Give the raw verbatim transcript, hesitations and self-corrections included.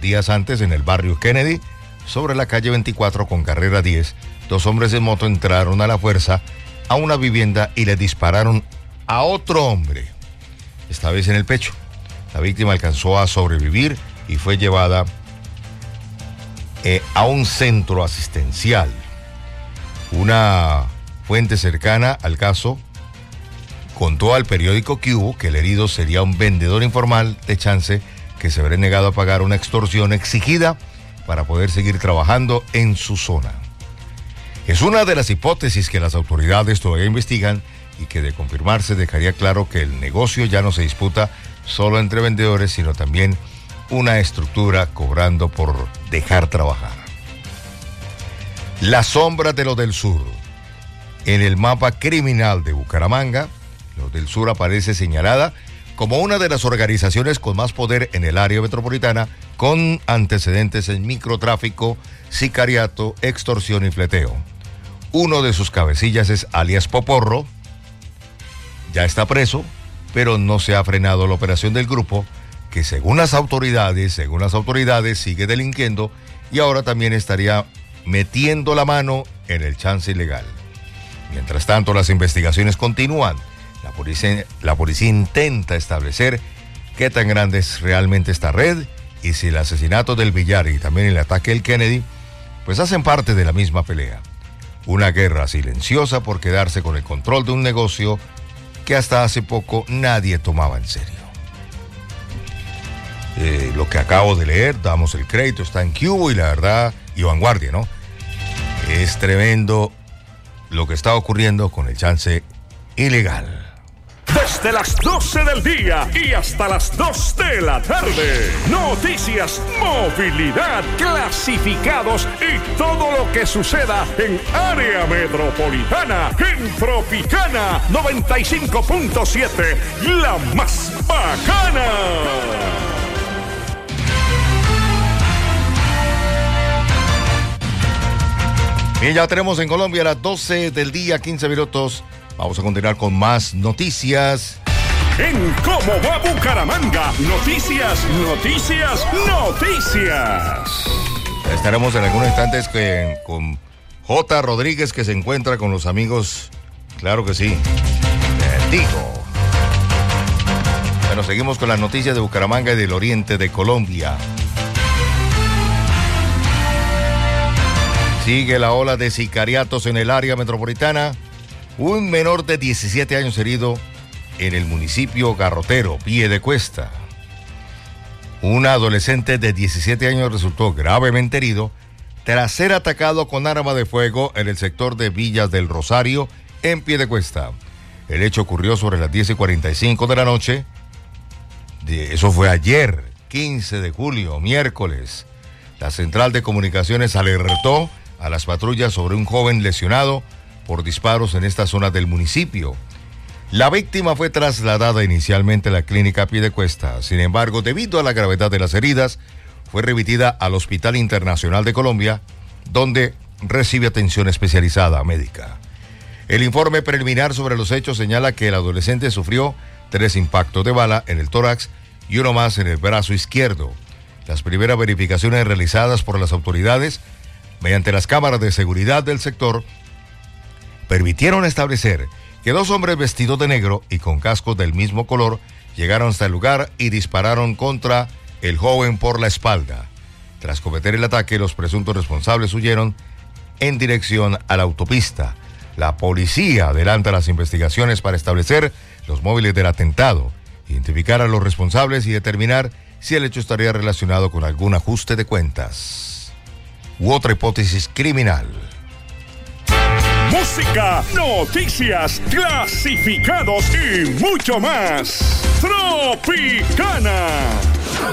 días antes en el barrio Kennedy, sobre la calle veinticuatro con carrera diez, dos hombres en moto entraron a la fuerza a una vivienda y le dispararon a otro hombre, esta vez en el pecho. La víctima alcanzó a sobrevivir y fue llevada eh, a un centro asistencial. Una fuente cercana al caso contó al periódico Cubo que el herido sería un vendedor informal de chance que se habría negado a pagar una extorsión exigida para poder seguir trabajando en su zona. Es una de las hipótesis que las autoridades todavía investigan y que de confirmarse dejaría claro que el negocio ya no se disputa solo entre vendedores, sino también una estructura cobrando por dejar trabajar. La sombra de los del sur. En el mapa criminal de Bucaramanga, los del sur aparece señalada como una de las organizaciones con más poder en el área metropolitana, con antecedentes en microtráfico, sicariato, extorsión y fleteo. Uno de sus cabecillas es alias Poporro. Ya está preso, pero no se ha frenado la operación del grupo, que según las autoridades, según las autoridades sigue delinquiendo y ahora también estaría metiendo la mano en el chance ilegal. Mientras tanto, las investigaciones continúan. La policía, la policía intenta establecer qué tan grande es realmente esta red y si el asesinato del Villar y también el ataque del Kennedy pues hacen parte de la misma pelea. Una guerra silenciosa por quedarse con el control de un negocio que hasta hace poco nadie tomaba en serio. Eh, lo que acabo de leer, damos el crédito, está en Cubo y la verdad, y Vanguardia, ¿no? Es tremendo lo que está ocurriendo con el chance ilegal. Desde las doce del día y hasta las dos de la tarde. Noticias, movilidad, clasificados y todo lo que suceda en área metropolitana. En Tropicana noventa y cinco punto siete, la más bacana. Bien, ya tenemos en Colombia las doce del día, quince minutos. Vamos a continuar con más noticias. En Cómo va Bucaramanga, noticias, noticias, noticias. Estaremos en algunos instantes que, con J. Rodríguez, que se encuentra con los amigos. Claro que sí. Te digo. Bueno, seguimos con las noticias de Bucaramanga y del oriente de Colombia. Sigue la ola de sicariatos en el área metropolitana. Un menor de diecisiete años herido en el municipio Garrotero, Piedecuesta. Un adolescente de diecisiete años resultó gravemente herido tras ser atacado con arma de fuego en el sector de Villas del Rosario, en Piedecuesta. El hecho ocurrió sobre las diez y cuarenta y cinco de la noche. De, eso fue ayer, quince de julio, miércoles. La central de comunicaciones alertó a las patrullas sobre un joven lesionado por disparos en esta zona del municipio. La víctima fue trasladada inicialmente a la clínica Piedecuesta. Sin embargo, debido a la gravedad de las heridas, fue remitida al Hospital Internacional de Colombia, donde recibe atención especializada médica. El informe preliminar sobre los hechos señala que el adolescente sufrió tres impactos de bala en el tórax y uno más en el brazo izquierdo. Las primeras verificaciones realizadas por las autoridades mediante las cámaras de seguridad del sector permitieron establecer que dos hombres vestidos de negro y con cascos del mismo color llegaron hasta el lugar y dispararon contra el joven por la espalda. Tras cometer el ataque, los presuntos responsables huyeron en dirección a la autopista. La policía adelanta las investigaciones para establecer los móviles del atentado, identificar a los responsables y determinar si el hecho estaría relacionado con algún ajuste de cuentas u otra hipótesis criminal. Música, noticias, clasificados y mucho más. Tropicana.